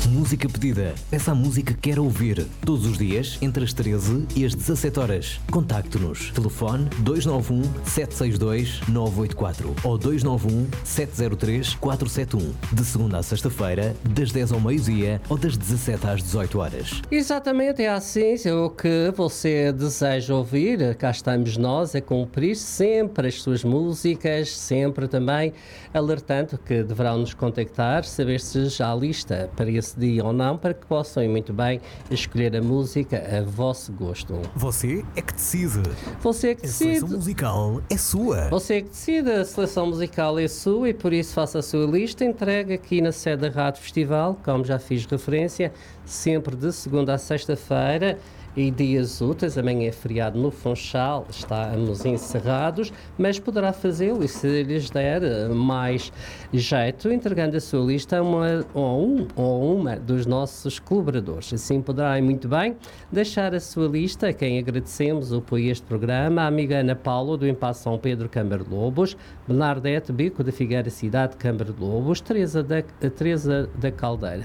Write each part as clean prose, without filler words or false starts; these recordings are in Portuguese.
Música pedida. Peça a música que quer ouvir. Todos os dias, entre as 13 e as 17 horas. Contacte-nos. Telefone 291 762 984 ou 291 703 471. De segunda a sexta-feira, das 10 ao meio-dia ou das 17 às 18 horas. Exatamente, é assim. O que você deseja ouvir, cá estamos nós a cumprir sempre as suas músicas, sempre também alertando que deverão nos contactar, saber se já há lista para esse dia ou não, para que possam muito bem escolher a música a vosso gosto. Você é que decide. Você é que decide. A seleção musical é sua. Você é que decide, a seleção musical é sua e por isso faça a sua lista, entregue aqui na sede da Rádio Festival, como já fiz referência, sempre de segunda a sexta-feira e dias úteis. Amanhã é feriado no Funchal, estamos encerrados, mas poderá fazê-lo e se lhes der mais jeito, entregando a sua lista a uma dos nossos colaboradores. Assim poderá muito bem deixar a sua lista, a quem agradecemos o apoio a este programa, a amiga Ana Paula do Impasse São Pedro, Câmara de Lobos, Bernadette Bico da Figueira Cidade, Câmara de Lobos, Teresa Caldeira,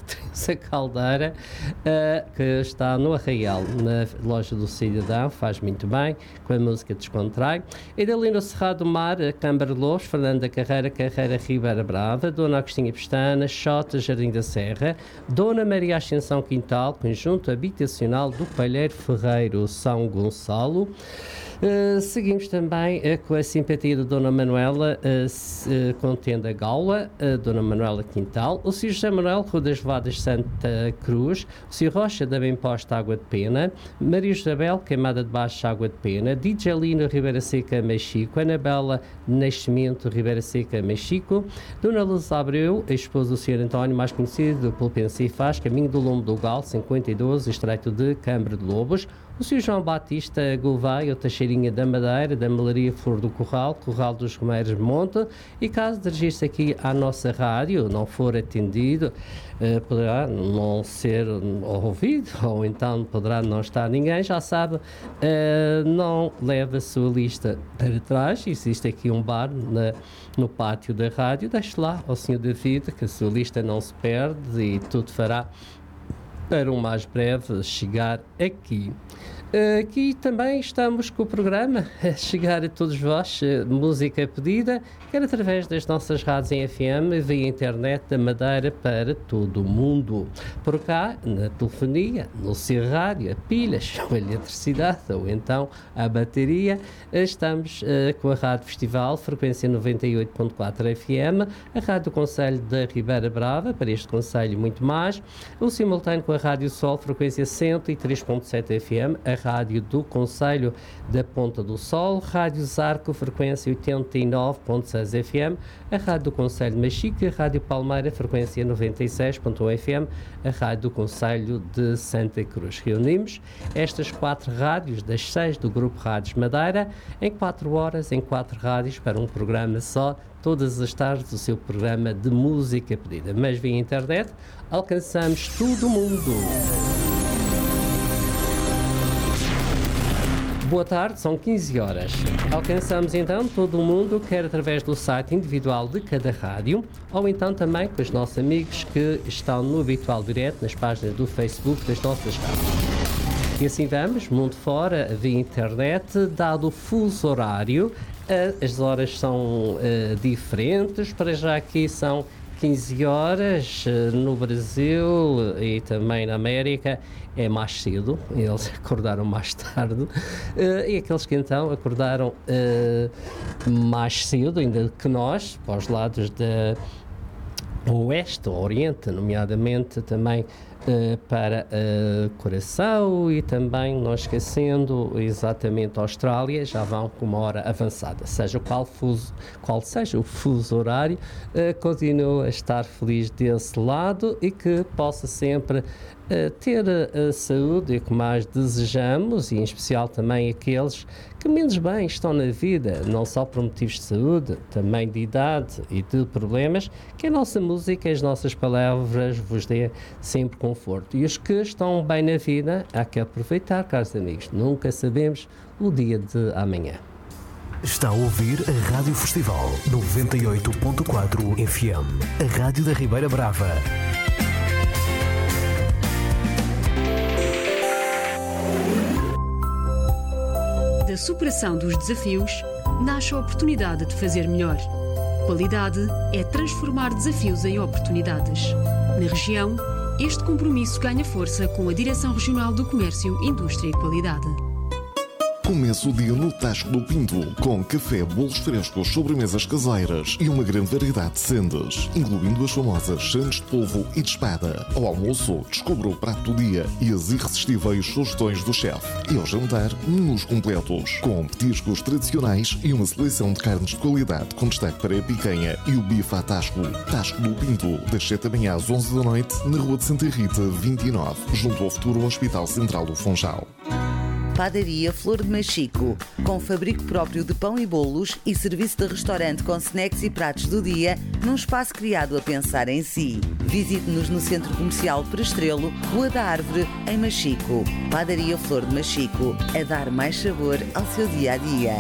que está no Arraial, na loja do Cidadão, faz muito bem, com a música Descontrai. Idalino Cerrado Mar, Câmara de Lobos, Fernanda Carreira Ribeira Brava, Dona Agostinha Pestana, Xota Jardim da Serra, Dona Maria Ascensão Quintal, Conjunto Habitacional do Palheiro Ferreiro, São Gonçalo. Seguimos também com a simpatia da Dona Manuela Contenda Gaula, Dona Manuela Quintal, o Sr. José Manuel Rua das Vadas Santa Cruz, o Sr. Rocha da Bemposta Água de Pena, Maria Isabel Queimada de Baixo Água de Pena, DJ Lino Ribeira Seca Mexico, Anabela Nascimento Ribeira Seca Mexico, Dona Luz Abreu, a esposa do Sr. António, mais conhecido pelo Pensa e Faz, Caminho do Lombo do Gal, 52, Estreito de Câmara de Lobos, o Sr. João Batista Gouveia, Teixeirinha da Madeira, da Malaria Flor do Corral, Corral dos Romeiros Monte, e caso dirigir-se aqui à nossa rádio, não for atendido, poderá não ser ouvido, ou então poderá não estar ninguém, já sabe, não leve a sua lista para trás, existe aqui um bar no pátio da rádio, deixe lá ao Sr. David, que a sua lista não se perde e tudo fará para o mais breve chegar aqui. Aqui também estamos com o programa a chegar a todos vós, música pedida, quer através das nossas rádios em FM, via internet da Madeira para todo o mundo. Por cá, na telefonia, no seu rádio, a pilhas, ou a eletricidade, ou então a bateria, estamos com a Rádio Festival, frequência 98.4 FM, a Rádio do Concelho da Ribeira Brava, para este concelho muito mais, o simultâneo com a Rádio Sol, frequência 103.7 FM, a Rádio do Concelho da Ponta do Sol, Rádio Zarco, frequência 89.6 FM, a Rádio do Concelho de Machique, a Rádio Palmeira, frequência 96.1 FM, a Rádio do Concelho de Santa Cruz. Reunimos estas 4 rádios das 6 do Grupo Rádios Madeira em 4 horas, em 4 rádios, para um programa só, todas as tardes, o seu programa de música pedida. Mas via internet, alcançamos todo o mundo. Boa tarde, são 15 horas. Alcançamos então todo o mundo, quer através do site individual de cada rádio, ou então também com os nossos amigos que estão no habitual direto nas páginas do Facebook das nossas rádios. E assim vamos, mundo fora, via internet, dado o fuso horário, as horas são diferentes, para já aqui são 15 horas, no Brasil e também na América é mais cedo, eles acordaram mais tarde, e aqueles que então acordaram mais cedo ainda que nós, para os lados da Oeste, Oriente, nomeadamente também para Coração e também, não esquecendo, exatamente a Austrália, já vão com uma hora avançada. Seja qual seja o fuso horário, continuo a estar feliz desse lado e que possa sempre ter a saúde que mais desejamos, e em especial também aqueles que menos bem estão na vida, não só por motivos de saúde, também de idade e de problemas, que a nossa música e as nossas palavras vos dê sempre conforto. E os que estão bem na vida, há que aproveitar, caros amigos, nunca sabemos o dia de amanhã. Está a ouvir a Rádio Festival 98.4 FM, a Rádio da Ribeira Brava. da superação dos desafios, nasce a oportunidade de fazer melhor. Qualidade é transformar desafios em oportunidades. Na região, este compromisso ganha força com a Direção Regional do Comércio, Indústria e Qualidade. Começa o dia no Tasco do Pinto, com café, bolos frescos, sobremesas caseiras e uma grande variedade de sendas, incluindo as famosas sandes de polvo e de espada. Ao almoço, descubra o prato do dia e as irresistíveis sugestões do chefe. E ao jantar, menus completos, com petiscos tradicionais e uma seleção de carnes de qualidade, com destaque para a picanha e o bife à Tasco. Tasco do Pinto, das 7 da manhã às 11 da noite, na Rua de Santa Rita, 29, junto ao futuro Hospital Central do Funchal. Padaria Flor de Machico, com fabrico próprio de pão e bolos e serviço de restaurante com snacks e pratos do dia, num espaço criado a pensar em si. Visite-nos no Centro Comercial Prestrelo, Rua da Árvore, em Machico. Padaria Flor de Machico, a dar mais sabor ao seu dia-a-dia.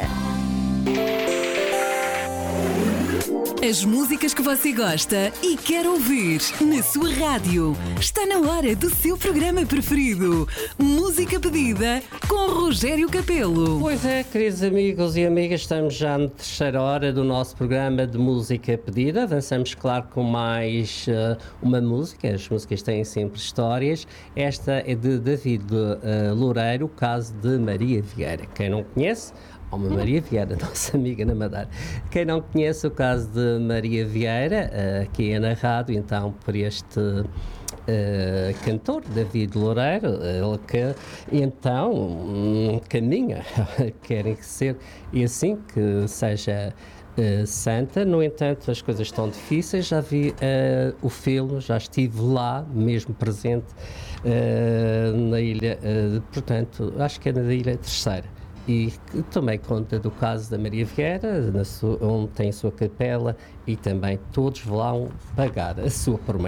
As músicas que você gosta e quer ouvir na sua rádio. Está na hora do seu programa preferido. Música Pedida com Rogério Capelo. Pois é, queridos amigos e amigas, estamos já na terceira hora do nosso programa de Música Pedida. Avançamos, claro, com mais uma música. As músicas têm sempre histórias. Esta é de David Loureiro, o caso de Maria Vieira. Quem não conhece... Uma Maria Vieira, nossa amiga na Madeira. Quem não conhece o caso de Maria Vieira, que é narrado então por este cantor, David Loureiro, ele que então caminha, querem ser, e assim que seja santa. No entanto, as coisas estão difíceis. Já vi o filme, já estive lá, mesmo presente na ilha, portanto, acho que é na Ilha Terceira. E tomei conta do caso da Maria Vieira, onde tem a sua capela, e também todos vão pagar a sua promessa.